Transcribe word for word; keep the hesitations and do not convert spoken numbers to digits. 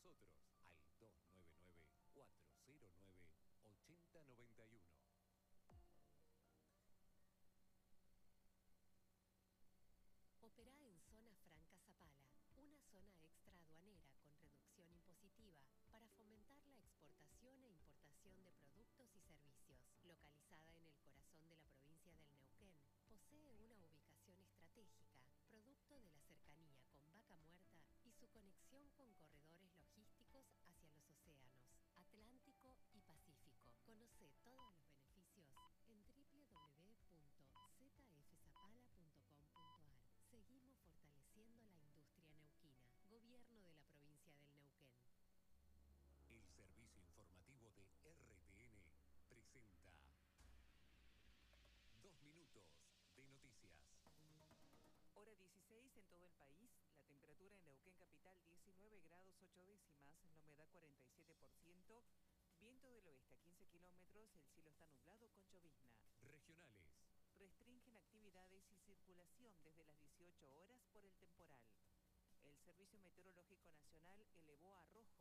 nosotros al dos nueve nueve, cuatro cero nueve, ocho cero nueve uno. Operá en Zona Franca Zapala, una zona extra aduanera con reducción impositiva para fomentar la exportación e importación de productos y servicios. Localizada en el corazón de la provincia del Neuquén, posee una ubicación estratégica, producto de la cercanía con Vaca Muerta y su conexión con corredores logísticos hacia los océanos Atlántico y Pacífico. Conoce todos los beneficios en doble u doble u doble u punto z f zapala punto com punto a r. Seguimos fortaleciendo la industria neuquina. Gobierno de la provincia del Neuquén. El servicio informativo de R T N presenta Dos minutos de noticias. Hora dieciséis en todo el país. La temperatura en Neuquén capital diecinueve grados ocho décimas, la humedad cuarenta y siete por ciento, viento del oeste a quince kilómetros, el cielo está nublado con llovizna. Regionales. Restringen actividades y circulación desde las dieciocho horas por el temporal. El Servicio Meteorológico Nacional elevó a rojo